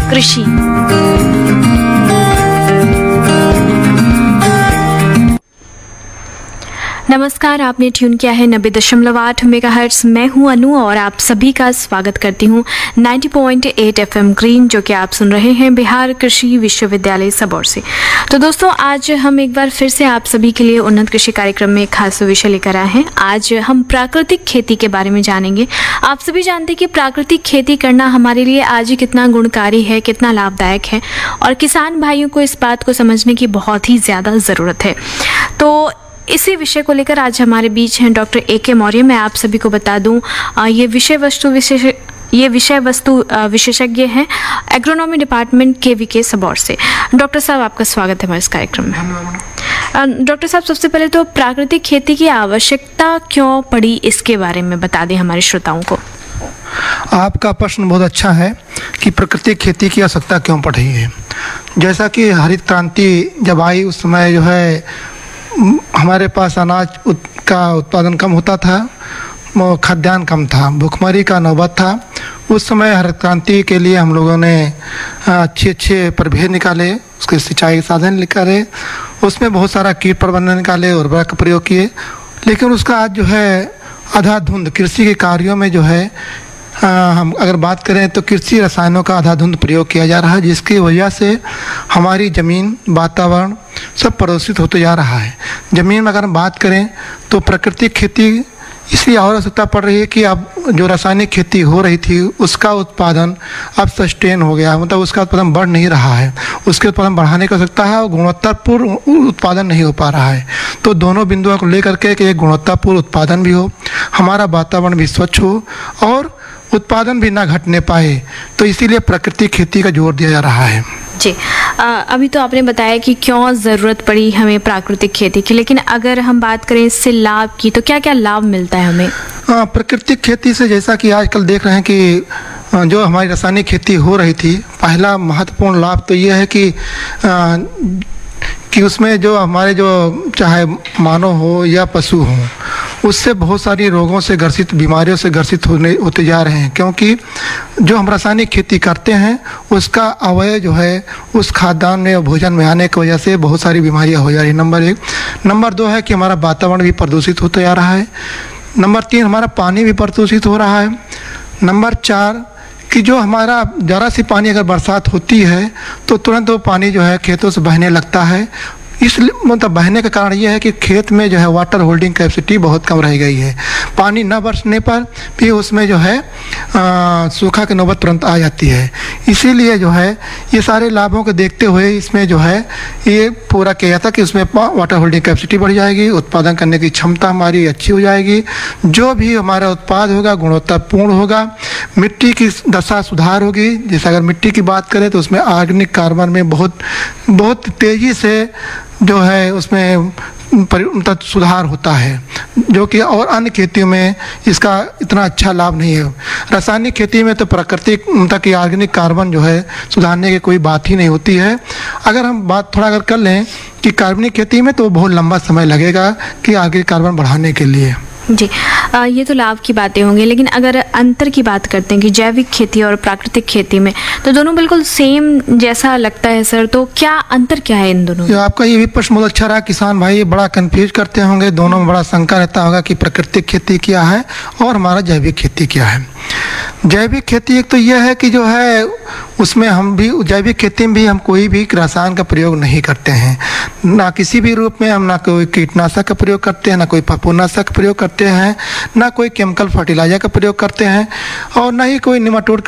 कृषि। नमस्कार, आपने ट्यून किया है 90.8 मेगाहर्ट्ज। मैं हूं अनु और आप सभी का स्वागत करती हूं 90.8 FM ग्रीन, जो कि आप सुन रहे हैं बिहार कृषि विश्वविद्यालय सबौर से। तो दोस्तों, आज हम एक बार फिर से आप सभी के लिए उन्नत कृषि कार्यक्रम में एक खास विषय लेकर आए हैं। आज हम प्राकृतिक खेती के बारे में जानेंगे। आप सभी जानते हैं कि प्राकृतिक खेती करना हमारे लिए आज कितना गुणकारी है, कितना लाभदायक है, और किसान भाइयों को इस बात को समझने की बहुत ही ज़्यादा ज़रूरत है। तो इसी विषय को लेकर आज हमारे बीच हैं डॉक्टर AK मौर्य। मैं आप सभी को बता दूं, ये विषय वस्तु विशेषज्ञ हैं एग्रोनॉमी डिपार्टमेंट KVK सबौर से। डॉक्टर साहब, आपका स्वागत है हमारे इस कार्यक्रम में। डॉक्टर साहब, सबसे पहले तो प्राकृतिक खेती की आवश्यकता क्यों पड़ी, इसके बारे में बता दें हमारे श्रोताओं को। आपका प्रश्न बहुत अच्छा है कि प्राकृतिक खेती की आवश्यकता क्यों पड़ रही है। जैसा कि हरित क्रांति जब आई, उस समय जो है हमारे पास अनाज का उत्पादन कम होता था, खाद्यान्न कम था, भुखमरी का नौबत था। उस समय हरित क्रांति के लिए हम लोगों ने अच्छे प्रभेद निकाले, उसके सिंचाई के साधन निकाले, उसमें बहुत सारा कीट प्रबंधन निकाले, उर्वरक का प्रयोग किए। लेकिन उसका आज जो है अंधाधुंध कृषि के कार्यों में जो है हम अगर बात करें तो कृषि रसायनों का अंधाधुंध प्रयोग किया जा रहा है, जिसकी वजह से हमारी ज़मीन, वातावरण सब प्रदूषित होते जा रहा है। ज़मीन में अगर हम बात करें तो प्राकृतिक खेती इसलिए और आवश्यकता पड़ रही है कि अब जो रासायनिक खेती हो रही थी उसका उत्पादन अब सस्टेन हो गया, मतलब उसका उत्पादन बढ़ नहीं रहा है। उसके उत्पादन बढ़ाने की आवश्यकता है और गुणवत्तापूर्ण उत्पादन नहीं हो पा रहा है। तो दोनों बिंदुओं को लेकर के कि एक गुणवत्तापूर्ण उत्पादन भी हो, हमारा वातावरण भी स्वच्छ हो और उत्पादन भी ना घटने पाए, तो इसीलिए प्राकृतिक खेती का जोर दिया जा रहा है। जी, अभी तो आपने बताया कि क्यों ज़रूरत पड़ी हमें प्राकृतिक खेती की, लेकिन अगर हम बात करें इससे लाभ की, तो क्या क्या लाभ मिलता है हमें? प्राकृतिक खेती से जैसा कि आजकल देख रहे हैं कि जो हमारी रासायनिक खेती हो रही थी, पहला महत्वपूर्ण लाभ तो ये है कि उसमें जो हमारे जो चाहे मानव हो या पशु हो, उससे बहुत सारी रोगों से ग्रसित, बीमारियों से ग्रसित होते जा रहे हैं। क्योंकि जो हम रासायनिक खेती करते हैं उसका अवयव जो है उस खाद्यान्न में, भोजन में आने की वजह से बहुत सारी बीमारियां हो जा रही है। नंबर 1। नंबर 2 है कि हमारा वातावरण भी प्रदूषित होते जा रहा है। नंबर 3, हमारा पानी भी प्रदूषित हो रहा है। नंबर 4 कि जो हमारा ज़रा सी पानी अगर बरसात होती है तो तुरंत वो पानी जो है खेतों से बहने लगता है। इसलिए मतलब बहने का कारण यह है कि खेत में जो है वाटर होल्डिंग कैपेसिटी बहुत कम रह गई है। पानी न बरसने पर भी उसमें जो है सूखा की नौबत तुरंत आ जाती है। इसीलिए जो है ये सारे लाभों को देखते हुए इसमें जो है ये पूरा किया जाता कि उसमें वाटर होल्डिंग कैपेसिटी बढ़ जाएगी, उत्पादन करने की क्षमता हमारी अच्छी हो जाएगी, जो भी हमारा उत्पाद होगा गुणवत्तापूर्ण होगा, मिट्टी की दशा सुधार होगी। जैसे अगर मिट्टी की बात करें तो उसमें ऑर्गेनिक कार्बन में बहुत तेज़ी से जो है उसमें सुधार होता है, जो कि और अन्य खेतियों में इसका इतना अच्छा लाभ नहीं है। रासायनिक खेती में तो प्राकृतिक की ऑर्गेनिक कार्बन जो है सुधारने की कोई बात ही नहीं होती है। अगर हम बात थोड़ा अगर कर लें कि कार्बनिक खेती में तो बहुत लंबा समय लगेगा कि ऑर्गेनिक कार्बन बढ़ाने के लिए। जी, ये तो लाभ की बातें होंगी, लेकिन अगर अंतर की बात करते हैं कि जैविक खेती और प्राकृतिक खेती में, तो दोनों बिल्कुल सेम जैसा लगता है सर, तो क्या अंतर क्या है इन दोनों? आपका ये भी प्रश्न बहुत अच्छा रहा। किसान भाई बड़ा कंफ्यूज करते होंगे, दोनों में बड़ा शंका रहता होगा कि प्राकृतिक खेती क्या है और हमारा जैविक खेती क्या है। जैविक खेती एक तो यह है कि जो है उसमें हम भी जैविक खेती में भी हम कोई भी रसायन का प्रयोग नहीं करते हैं, ना किसी भी रूप में हम ना कोई कीटनाशक का प्रयोग करते हैं, ना कोई फफूंदनाशक का प्रयोग करते हैं, ना कोई केमिकल फर्टिलाइजर का प्रयोग करते हैं, और ना ही कोई निमाटोड